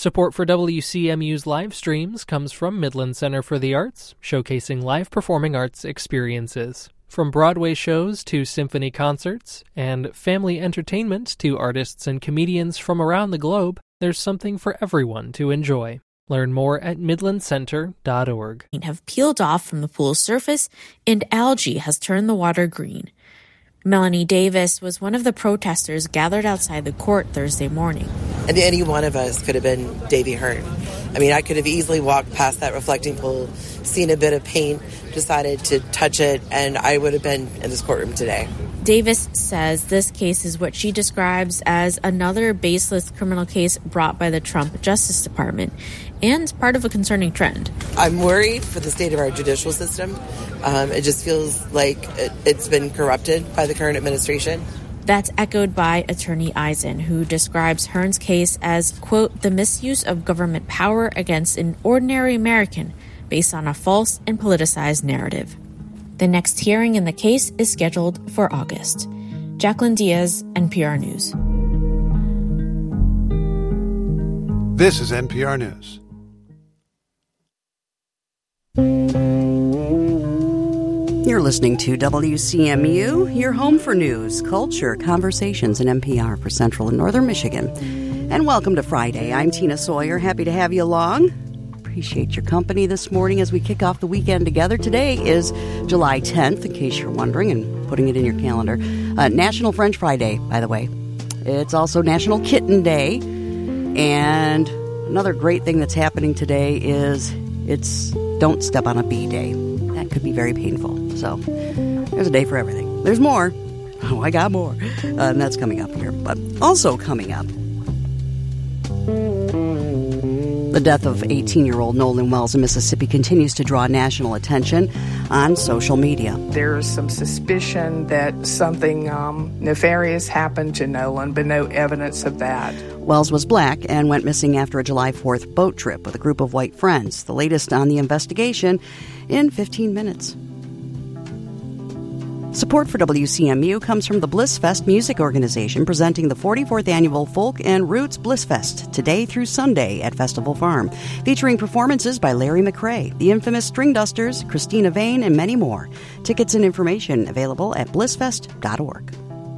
Support for WCMU's live streams comes from Midland Center for the Arts, showcasing live performing arts experiences. From Broadway shows to symphony concerts, and family entertainment to artists and comedians from around the globe, there's something for everyone to enjoy. Learn more at midlandcenter.org. Have peeled off from the pool's surface, and algae has turned the water green. Melanie Davis was one of the protesters gathered outside the court Thursday morning. And any one of us could have been Davy Hearn. I mean, I could have easily walked past that reflecting pool, seen a bit of paint, decided to touch it, and I would have been in this courtroom today. Davis says this case is what she describes as another baseless criminal case brought by the Trump Justice Department and part of a concerning trend. I'm worried for the state of our judicial system. It just feels like it's been corrupted by the current administration. That's echoed by Attorney Eisen, who describes Hearn's case as, quote, the misuse of government power against an ordinary American based on a false and politicized narrative. The next hearing in the case is scheduled for August. Jacqueline Diaz, NPR News. This is NPR News. You're listening to WCMU, your home for news, culture, conversations, and NPR for Central and Northern Michigan. And welcome to Friday. I'm Tina Sawyer. Happy to have you along. Appreciate your company this morning as we kick off the weekend together. Today is July 10th, in case you're wondering, and putting it in your calendar. National French Fry Day, by the way. It's also National Kitten Day. And another great thing that's happening today is it's Don't Step on a Bee Day. That could be very painful. So there's a day for everything. There's more. Oh, I got more. And that's coming up here. But also coming up, the death of 18-year-old Nolan Wells in Mississippi continues to draw national attention on social media. There's some suspicion that something nefarious happened to Nolan, but no evidence of that. Wells was black and went missing after a July 4th boat trip with a group of white friends. The latest on the investigation in 15 minutes. Support for WCMU comes from the Bliss Fest Music Organization, presenting the 44th Annual Folk and Roots Bliss Fest today through Sunday at Festival Farm, featuring performances by Larry McRae, the infamous String Dusters, Christina Vane, and many more. Tickets and information available at blissfest.org.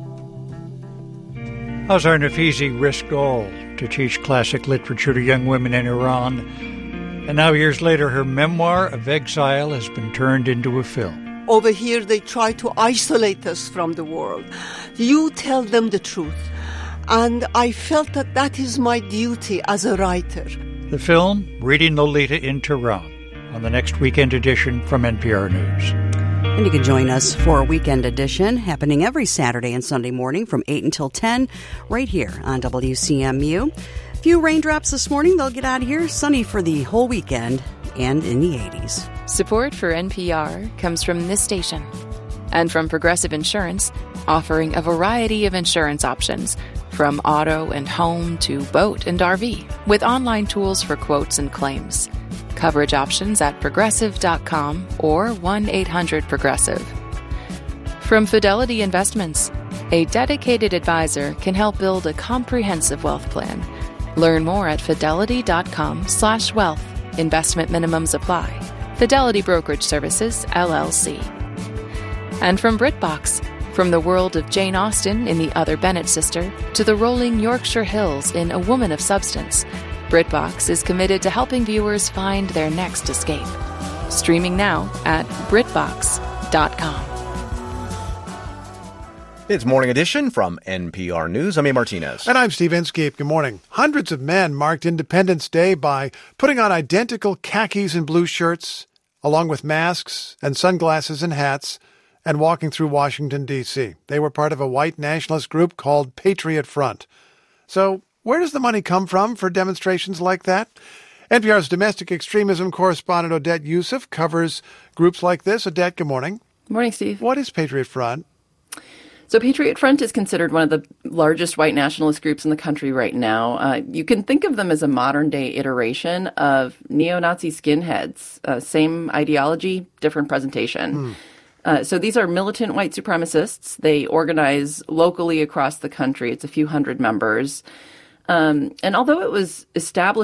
Azar Nafizi risked all to teach classic literature to young women in Iran, and now years later her memoir of exile has been turned into a film. Over here, they try to isolate us from the world. You tell them the truth. And I felt that that is my duty as a writer. The film, Reading Lolita in Tehran, on the next weekend edition from NPR News. And you can join us for a weekend edition happening every Saturday and Sunday morning from 8 until 10 right here on WCMU. A few raindrops this morning. They'll get out of here. Sunny for the whole weekend and in the 80s. Support for NPR comes from this station and from Progressive Insurance, offering a variety of insurance options, from auto and home to boat and RV, with online tools for quotes and claims. Coverage options at progressive.com or 1-800-PROGRESSIVE. From Fidelity Investments, a dedicated advisor can help build a comprehensive wealth plan. Learn more at fidelity.com/wealth. Investment minimums apply. Fidelity Brokerage Services, LLC. And from BritBox, from the world of Jane Austen in The Other Bennet Sister to the rolling Yorkshire Hills in A Woman of Substance, BritBox is committed to helping viewers find their next escape. Streaming now at BritBox.com. It's Morning Edition from NPR News. I'm A. Martinez. And I'm Steve Inskeep. Good morning. Hundreds of men marked Independence Day by putting on identical khakis and blue shirts, along with masks and sunglasses and hats, and walking through Washington, D.C. They were part of a white nationalist group called Patriot Front. So where does the money come from for demonstrations like that? NPR's domestic extremism correspondent Odette Youssef covers groups like this. Odette, good morning. Good morning, Steve. What is Patriot Front? So Patriot Front is considered one of the largest white nationalist groups in the country right now. You can think of them as a modern-day iteration of neo-Nazi skinheads. Same ideology, different presentation. So these are militant white supremacists. They organize locally across the country. It's a few hundred members. And although it was established